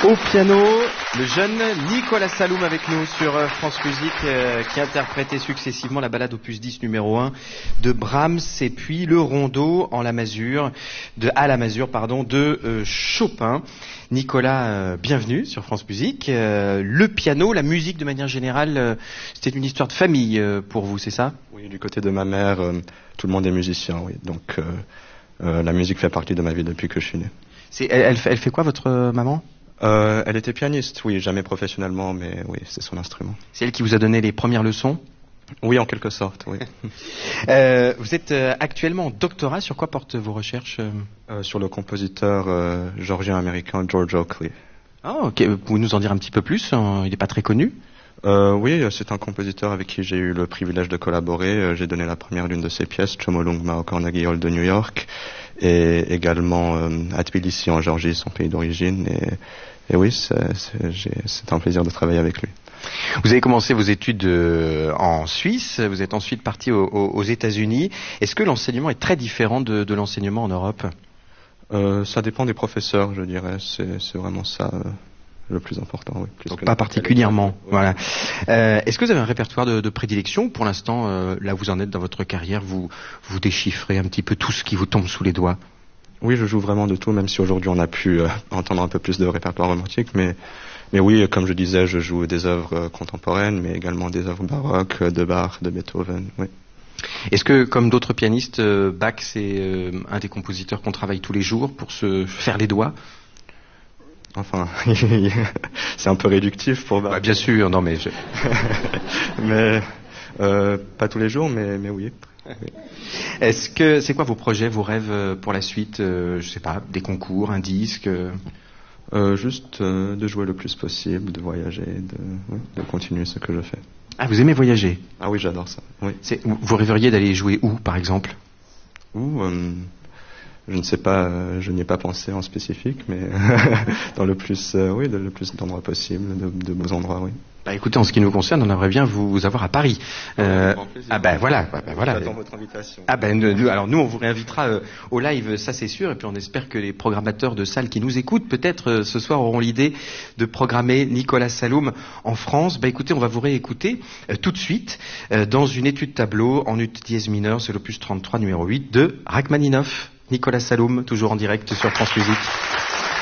Au piano, le jeune Nicolas Saloum avec nous sur France Musique qui interprétait successivement la ballade opus 10 numéro 1 de Brahms et puis le rondo à la masure de Chopin. Nicolas, bienvenue sur France Musique. Le piano, la musique de manière générale, c'était une histoire de famille pour vous, c'est ça? Oui, du côté de ma mère, tout le monde est musicien, oui. Donc la musique fait partie de ma vie depuis que je suis né. Elle fait quoi votre maman? Elle était pianiste, oui, jamais professionnellement, mais oui, c'est son instrument. C'est elle qui vous a donné les premières leçons? Oui, en quelque sorte, oui. Vous êtes actuellement en doctorat, sur quoi portent vos recherches? Sur le compositeur georgien-américain George Oakley. Ah, ok. Vous pouvez nous en dire un petit peu plus? Il n'est pas très connu? Oui, c'est un compositeur avec qui j'ai eu le privilège de collaborer. J'ai donné la première d'une de ses pièces, Chomolungma au Carnegie Hall de New York, et également à Tbilissi en Géorgie, son pays d'origine. Et oui, c'est un plaisir de travailler avec lui. Vous avez commencé vos études en Suisse, vous êtes ensuite parti aux États-Unis. Est-ce que l'enseignement est très différent de l'enseignement en Europe? Ça dépend des professeurs, je dirais. C'est vraiment ça le plus important. Oui. Donc pas particulièrement. Voilà. Est-ce que vous avez un répertoire de prédilection? Pour l'instant, là vous en êtes dans votre carrière, vous déchiffrez un petit peu tout ce qui vous tombe sous les doigts? Oui, je joue vraiment de tout, même si aujourd'hui on a pu entendre un peu plus de répertoire romantique, mais oui, comme je disais, je joue des œuvres contemporaines, mais également des œuvres baroques, de Bach, de Beethoven, oui. Est-ce que, comme d'autres pianistes, Bach, c'est un des compositeurs qu'on travaille tous les jours pour se faire les doigts? Enfin, c'est un peu réductif pour Bach. Bah, bien sûr, non mais... mais pas tous les jours, mais oui. Est-ce que c'est quoi vos projets, vos rêves pour la suite? Je sais pas, des concours, un disque? Juste de jouer le plus possible, de voyager, de continuer ce que je fais. Ah, vous aimez voyager? Ah oui, j'adore ça. Oui. Vous rêveriez d'aller jouer où, par exemple? Je ne sais pas, je n'y ai pas pensé en spécifique, mais dans le plus d'endroits possibles, de beaux endroits, oui. Bah écoutez, en ce qui nous concerne, on aimerait bien vous avoir à Paris. Ah ben voilà. J'attends votre invitation. Ah ben alors nous on vous réinvitera au live, ça c'est sûr, et puis on espère que les programmateurs de salles qui nous écoutent peut-être ce soir auront l'idée de programmer Nicolas Saloum en France. Bah écoutez, on va vous réécouter tout de suite dans une étude tableau en ut dièse mineur, c'est l'opus 33 numéro 8 de Rachmaninoff. Nicolas Saloum, toujours en direct sur France Musique.